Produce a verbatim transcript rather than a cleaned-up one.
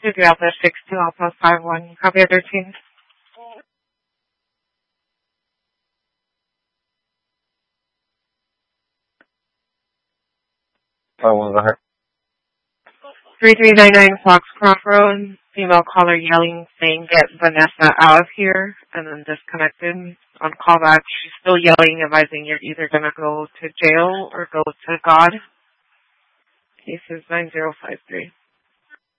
to Delta six two Alpha five one. Copy other team. five one, go ahead. three three nine nine Foxcroft Road. Female caller yelling, saying, "Get Vanessa out of here," and then disconnected. On callback, she's still yelling, advising you're either going to go to jail or go to God. Case is nine zero five three.